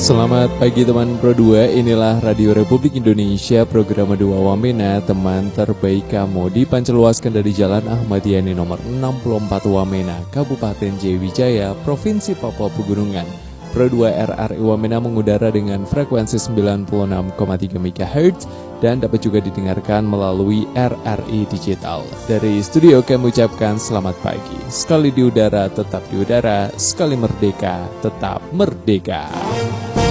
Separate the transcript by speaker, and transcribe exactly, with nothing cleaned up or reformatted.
Speaker 1: Selamat pagi teman Pro dua, inilah Radio Republik Indonesia, program dua Wamena, teman terbaik kamu, dipancarluaskan dari Jalan Ahmad Yani nomor enam puluh empat Wamena, Kabupaten Jaya Wijaya, Provinsi Papua Pegunungan. Pro dua R R I Wamena mengudara dengan frekuensi sembilan puluh enam koma tiga megahertz dan dapat juga didengarkan melalui R R I Digital. Dari studio kami ucapkan selamat pagi. Sekali di udara tetap di udara, sekali merdeka tetap merdeka.